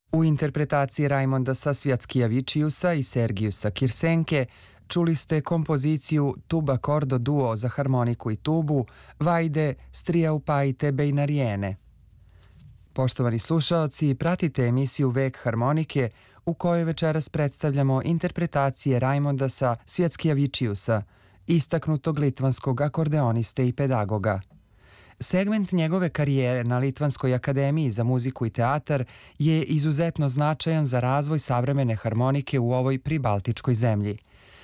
U interpretaciji Raimonda Sasvjatskijavičiusa i Sergijusa Kirsenke čuli ste kompoziciju Tuba Cordo Duo za harmoniku i tubu Vajde Strijaupajte Bejnarijene. Poštovani slušaoci, pratite emisiju Vek harmonike u kojoj večeras predstavljamo interpretacije Raimonda Sasvjatskijavičiusa, istaknutog litvanskog akordeoniste i pedagoga. Segment njegove karijere na Litvanskoj akademiji za muziku i teatar je izuzetno značajan za razvoj savremene harmonike u ovoj pribaltičkoj zemlji.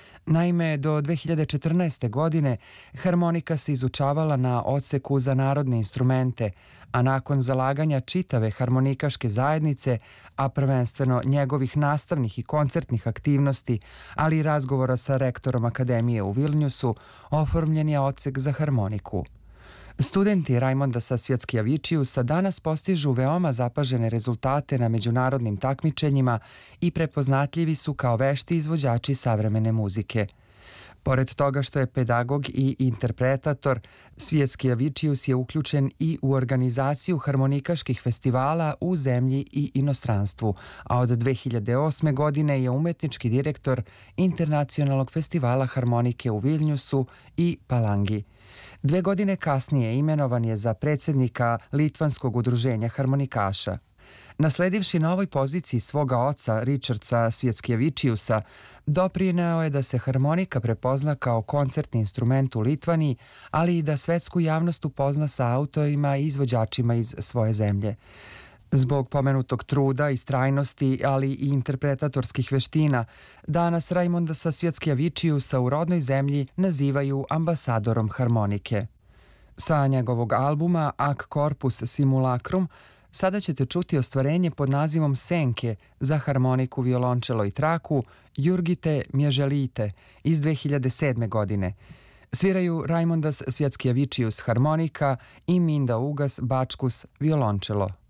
Naime, do 2014. godine harmonika se izučavala na odseku za narodne instrumente, a nakon zalaganja čitave harmonikaške zajednice, a prvenstveno njegovih nastavnih i koncertnih aktivnosti, ali i razgovora sa rektorom akademije u Vilnjusu, oformljen je odsek za harmoniku. Studenti Raimonda Sasvjatskijavičiusa danas postižu veoma zapažene rezultate na međunarodnim takmičenjima i prepoznatljivi su kao vešti izvođači savremene muzike. Pored toga što je pedagog i interpretator, Svijetskijavičius je uključen i u organizaciju harmonikaških festivala u zemlji i inostranstvu, a od 2008. godine je umetnički direktor Internacionalnog festivala harmonike u Vilnjusu i Palangi. 2 godine kasnije imenovan je za predsjednika Litvanskog udruženja harmonikaša. Nasledivši na ovoj poziciji svoga oca Richardsa Svijetskijavičiusa, doprineo je da se harmonika prepozna kao koncertni instrument u Litvaniji, ali i da svetsku javnost upozna sa autorima i izvođačima iz svoje zemlje. Zbog pomenutog truda, istrajnosti, ali i interpretatorskih veština, danas Raimonda Sasvjatskijavičiusa u rodnoj zemlji nazivaju ambasadorom harmonike. Sa njegovog albuma Ac Corpus Simulacrum sada ćete čuti ostvarenje pod nazivom Senke za harmoniku, violončelo i traku Jurgite Mježelite iz 2007. godine. Sviraju Raimondas Svijetskijavičius harmonika i Minda Ugas Bačkus violončelo.